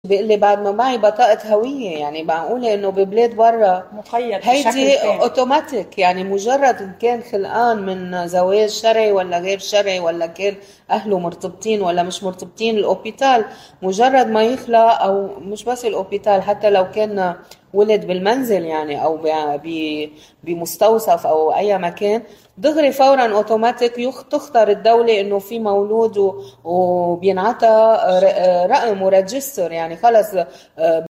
بيقول لي بعد ما معي بطاقة هوية، يعني معقولة انه ببلاد برا مقيد هيدي بشكل تام. اوتوماتيك، يعني مجرد ان كان خلقان من زواج شرعي ولا غير شرعي، ولا كان اهله مرتبطين ولا مش مرتبطين، الاوبيتال مجرد ما يخلق، او مش بس الاوبيتال، حتى لو كان ولد بالمنزل يعني، او بمستوصف او اي مكان، دغري فورا اوتوماتيك تختار الدولة انه في مولود وبينعطى رقم وريجستر، يعني خلص